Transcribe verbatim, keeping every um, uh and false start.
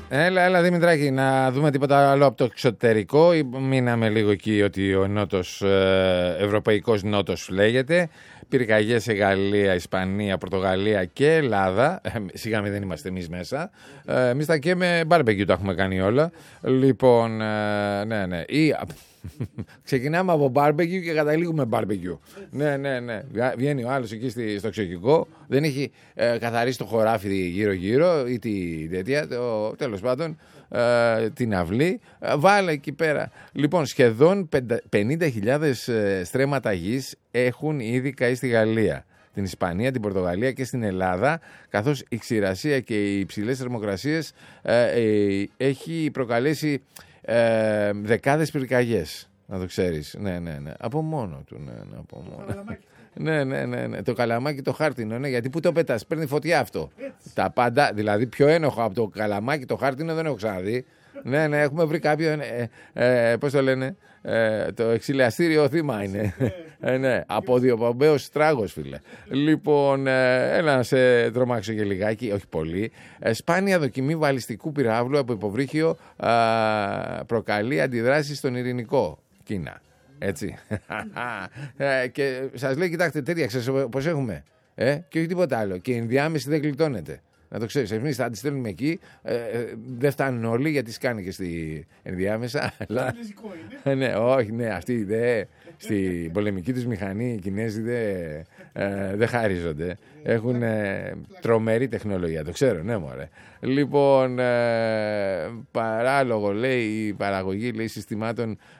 Έλα, έλα Δημητράκη, να δούμε τίποτα άλλο από το εξωτερικό. Μείναμε λίγο εκεί ότι ο νότος, ε, ευρωπαϊκός νότος λέγεται. Πυρκαγιές σε Γαλλία, Ισπανία, Πορτογαλία και Ελλάδα. Ε, σιγά μην δεν είμαστε εμείς μέσα. Ε, εμείς τα και με barbecue τα έχουμε κάνει όλα. Λοιπόν, ε, ναι, ναι. Ή, ξεκινάμε από barbecue και καταλήγουμε barbecue. Ναι, ναι, ναι. Βγαίνει ο άλλος εκεί στο εξωτερικό, δεν έχει ε, καθαρίσει το χωράφι γύρω-γύρω ή τη τέτοια, το, τέλος πάντων, ε, την αυλή. Ε, βάλε εκεί πέρα. Λοιπόν, σχεδόν πενήντα χιλιάδες στρέμματα γης έχουν ήδη καεί στη Γαλλία, την Ισπανία, την Πορτογαλία και στην Ελλάδα, καθώς η ξηρασία και οι υψηλές θερμοκρασίες ε, ε, έχει προκαλέσει Ε, δεκάδες πυρκαγιές, να το ξέρεις. Ναι, ναι, ναι. Από μόνο του. Ναι, ναι, από μόνο. ναι, ναι, ναι, ναι. Το καλαμάκι το χάρτινο, ναι. Γιατί πού το πετάς, παίρνει φωτιά αυτό. Έτσι. Τα πάντα, δηλαδή πιο ένοχο από το καλαμάκι το χάρτινο δεν έχω ξαναδεί. ναι, ναι, έχουμε βρει κάποιον, ε, ε, πώς το λένε, ε, το εξηλιαστήριο θύμα είναι. ε, ναι, από διοπομπαίος τράγος, φίλε. Λοιπόν, ε, έλα να σε τρομάξω και λιγάκι, όχι πολύ. Ε, σπάνια δοκιμή βαλιστικού πυράβλου από υποβρύχιο ε, προκαλεί αντιδράσεις στον ειρηνικό. Κίνα. Έτσι. ε, και σας λέει, κοιτάξτε, τέτοια ξέρετε πώς έχουμε. Ε, και όχι τίποτα άλλο. Και η ενδιάμεση δεν γλιτώνεται. Να το ξέρεις, εμείς θα τις στέλνουμε εκεί, ε, ε, δεν φτάνουν όλοι γιατί σκάνε και στη ενδιάμεσα. Αλλά... ναι, όχι, ναι, αυτοί δε, στην πολεμική τους μηχανή οι Κινέζοι δεν ε, δε χαρίζονται. Έχουν ε, τρομερή τεχνολογία, το ξέρω, ναι μωρέ. Λοιπόν, ε, παράλογο λέει η παραγωγή λέει, συστημάτων